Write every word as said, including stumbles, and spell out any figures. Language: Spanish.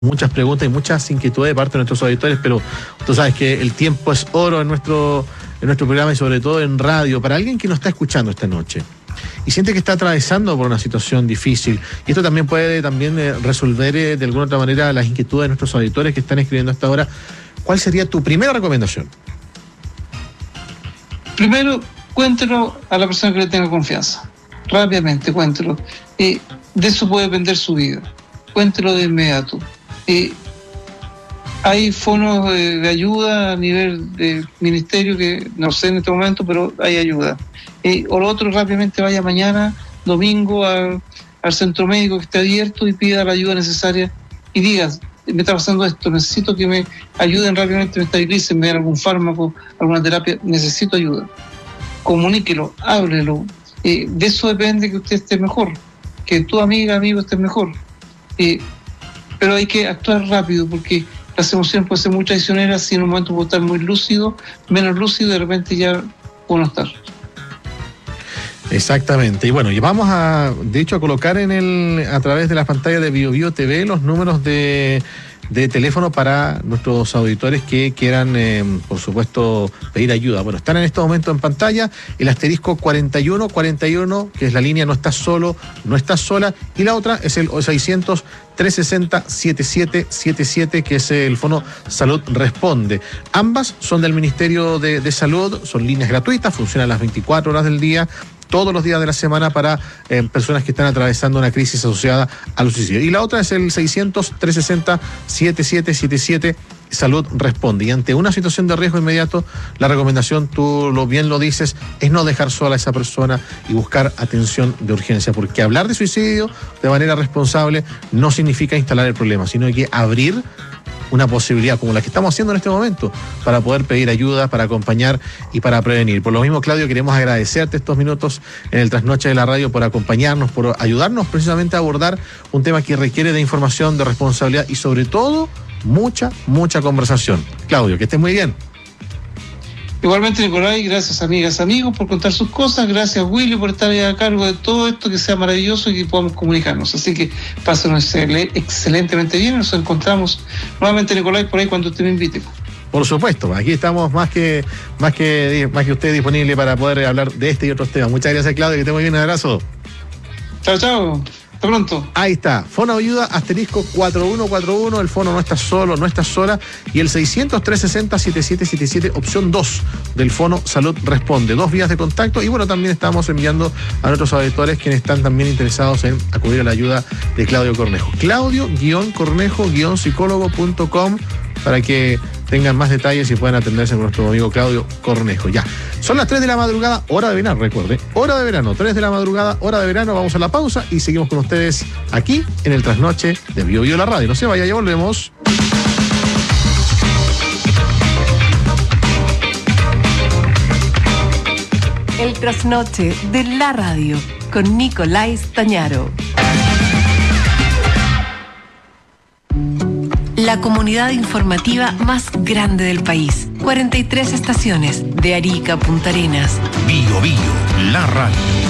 Muchas preguntas y muchas inquietudes de parte de nuestros auditores, pero tú sabes que el tiempo es oro en nuestro, en nuestro programa y sobre todo en radio. Para alguien que nos está escuchando esta noche y siente que está atravesando por una situación difícil, y esto también puede también eh, resolver eh, de alguna otra manera las inquietudes de nuestros auditores que están escribiendo hasta ahora, ¿cuál sería tu primera recomendación? Primero, cuéntelo a la persona que le tenga confianza. Rápidamente, cuéntelo. Eh, de eso puede depender su vida. Cuéntelo de inmediato. Eh, hay fondos de, de ayuda a nivel del ministerio que no sé en este momento, pero hay ayuda. Eh, o lo otro, rápidamente vaya mañana, domingo, al, al centro médico que esté abierto y pida la ayuda necesaria y diga, me está pasando esto, necesito que me ayuden rápidamente, me estabilicen, me den algún fármaco, alguna terapia, necesito ayuda. Comuníquelo, háblelo. Eh, de eso depende que usted esté mejor, que tu amiga, amigo esté mejor. Eh, pero hay que actuar rápido porque las emociones pueden ser muy traicioneras y en un momento puedo estar muy lúcido, menos lúcido y de repente ya puedo no estar. Exactamente. Y bueno, y vamos a, de hecho, a colocar en el, a través de las pantallas de BioBio T V los números de, de teléfono para nuestros auditores que quieran, eh, por supuesto, pedir ayuda. Bueno, están en este momento en pantalla el asterisco cuarenta y uno cuarenta y uno, que es la línea No Estás Solo, No Estás Sola, y la otra es el seiscientos, trescientos sesenta, setenta y siete setenta y siete, que es el Fono Salud Responde. Ambas son del Ministerio de, de Salud, son líneas gratuitas, funcionan las veinticuatro horas del día, todos los días de la semana para eh, personas que están atravesando una crisis asociada al suicidio. Y la otra es el seiscientos, trescientos sesenta, setenta y siete setenta y siete, Salud Responde. Y ante una situación de riesgo inmediato, la recomendación, tú lo bien lo dices, es no dejar sola a esa persona y buscar atención de urgencia, porque hablar de suicidio de manera responsable no significa instalar el problema, sino que abrir una posibilidad como la que estamos haciendo en este momento para poder pedir ayuda, para acompañar y para prevenir. Por lo mismo, Claudio, queremos agradecerte estos minutos en el Trasnoche de la Radio por acompañarnos, por ayudarnos precisamente a abordar un tema que requiere de información, de responsabilidad y sobre todo mucha, mucha conversación. Claudio, que estés muy bien. Igualmente, Nicolás, gracias amigas, amigos por contar sus cosas, gracias Willy por estar a cargo de todo esto, que sea maravilloso y que podamos comunicarnos. Así que pasen excelentemente bien, nos encontramos nuevamente, Nicolás, por ahí cuando usted me invite. Por supuesto, aquí estamos más que, más que, más que usted disponible para poder hablar de este y otros temas. Muchas gracias, Claudio, que esté muy bien, un abrazo. Chao, chao. Hasta pronto. Ahí está, Fono Ayuda, asterisco cuatro uno cuatro uno, el fono No Estás Solo, No Estás Sola, y el seiscientos, trescientos sesenta, setenta y siete setenta y siete, opción dos del Fono Salud Responde. Dos vías de contacto, y bueno, también estamos enviando a nuestros auditores quienes están también interesados en acudir a la ayuda de Claudio Cornejo. Claudio Cornejo psicólogo punto com para que tengan más detalles y puedan atenderse con nuestro amigo Claudio Cornejo. Ya, son las tres de la madrugada, hora de verano, recuerde, hora de verano, tres de la madrugada, hora de verano, vamos a la pausa y seguimos con ustedes aquí en el Trasnoche de BioBio la Radio. No se vaya, ya volvemos. El Trasnoche de la Radio con Nicolás Tañaro. La comunidad informativa más grande del país. cuarenta y tres estaciones, de Arica a Punta Arenas. BioBio, la radio.